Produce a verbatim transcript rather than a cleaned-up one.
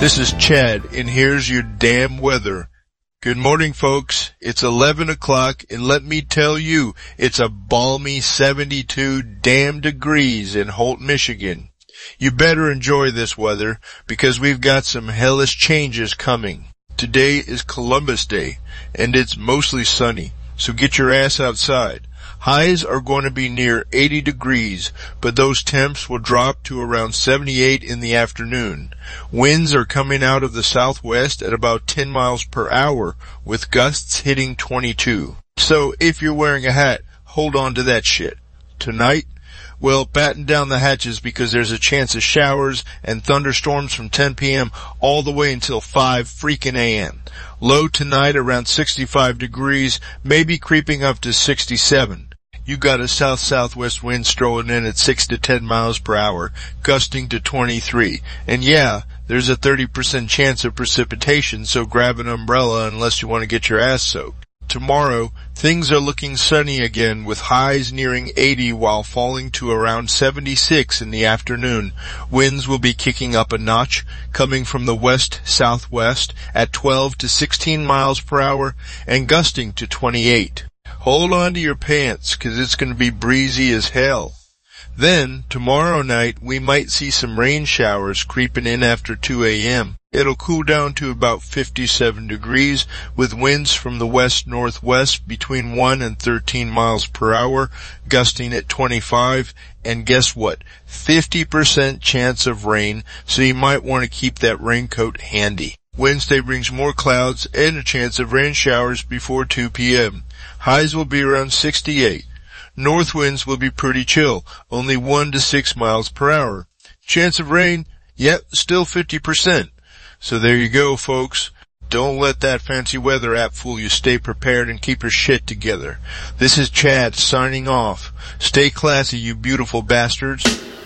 This is Chad, and here's your damn weather. Good morning, folks. It's eleven o'clock, and let me tell you, it's a balmy seventy-two damn degrees in Holt, Michigan. You better enjoy this weather, because we've got some hellish changes coming. Today is Columbus Day, and it's mostly sunny, so get your ass outside. Highs are going to be near eighty degrees, but those temps will drop to around seventy-eight in the afternoon. Winds are coming out of the southwest at about ten miles per hour, with gusts hitting twenty-two. So if you're wearing a hat, hold on to that shit. Tonight, well, batten down the hatches because there's a chance of showers and thunderstorms from ten p.m. all the way until five freaking a.m. Low tonight around sixty-five degrees, maybe creeping up to sixty-seven. You got a south-southwest wind strolling in at six to ten miles per hour, gusting to twenty-three. And yeah, there's a thirty percent chance of precipitation, so grab an umbrella unless you want to get your ass soaked. Tomorrow, things are looking sunny again with highs nearing eighty while falling to around seventy-six in the afternoon. Winds will be kicking up a notch, coming from the west-southwest at twelve to sixteen miles per hour and gusting to twenty-eight. Hold on to your pants, 'cause it's going to be breezy as hell. Then, tomorrow night, we might see some rain showers creeping in after two a.m. It'll cool down to about fifty-seven degrees, with winds from the west-northwest between one and thirteen miles per hour, gusting at twenty-five, and guess what? fifty percent chance of rain, so you might want to keep that raincoat handy. Wednesday brings more clouds and a chance of rain showers before two p.m. Highs will be around sixty-eight. North winds will be pretty chill, only one to six miles per hour. Chance of rain? Yep, still fifty percent. So there you go, folks. Don't let that fancy weather app fool you. Stay prepared and keep your shit together. This is Chad signing off. Stay classy, you beautiful bastards.